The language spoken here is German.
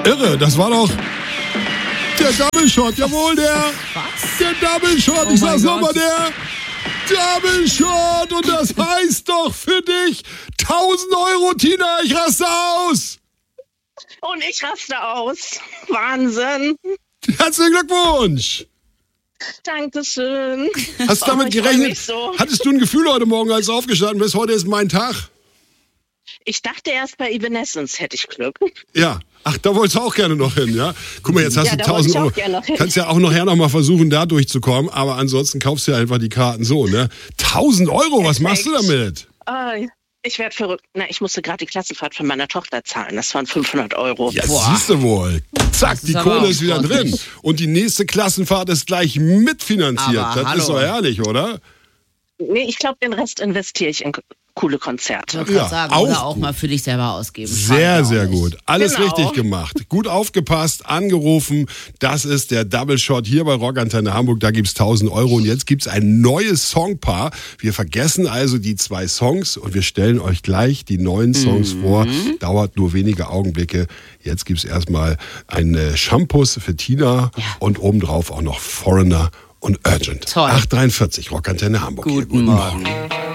Irre, das war doch der Double Shot. Jawohl, der Double Shot. Ich sag's nochmal, der Double Shot. Und das heißt doch für dich 1000 Euro, Tina. Ich raste aus. Und ich raste aus. Wahnsinn. Herzlichen Glückwunsch. Dankeschön. Hast du damit gerechnet? So. Hattest du ein Gefühl heute Morgen, als du aufgestanden bist? Heute ist mein Tag. Ich dachte erst, bei Evanescence hätte ich Glück. Ja. Ach, da wolltest du auch gerne noch hin, ja? Guck mal, jetzt hast du 1000 Euro. Kannst ja auch nachher noch mal versuchen, da durchzukommen. Aber ansonsten kaufst du ja einfach die Karten so, ne? 1000 Euro, was machst du damit? Ich werde verrückt. Na, ich musste gerade die Klassenfahrt von meiner Tochter zahlen. Das waren 500 Euro. Ja, siehst du wohl. Zack, die Kohle ist wieder drin. Und die nächste Klassenfahrt ist gleich mitfinanziert. Aber das ist doch herrlich, oder? Nee, ich glaube, den Rest investiere ich in coole Konzerte. Ich würde sagen, oder auch mal für dich selber ausgeben. Sehr, sehr gut. Alles Genau. richtig gemacht. Gut aufgepasst, angerufen. Das ist der Double Shot hier bei Rockantenne Hamburg. Da gibt's 1000 Euro. Und jetzt gibt's ein neues Songpaar. Wir vergessen also die 2 Songs und wir stellen euch gleich die neuen Songs vor. Dauert nur wenige Augenblicke. Jetzt gibt's erstmal einen Shampoos für Tina und obendrauf auch noch Foreigner und Urgent. Toll. 8:43 Rockantenne Hamburg. Guten Morgen.